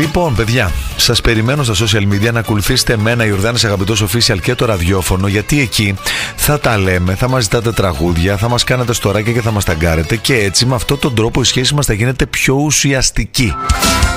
Λοιπόν, παιδιά, σας περιμένω στα social media να ακολουθήσετε εμένα, Ιορδάνης Αγαπητός Official, και το ραδιόφωνο, γιατί εκεί θα τα λέμε, θα μας ζητάτε τραγούδια, θα μας κάνετε στοράκια και θα μας ταγκάρετε, και έτσι με αυτόν τον τρόπο η σχέση μας θα γίνεται πιο ουσιαστική.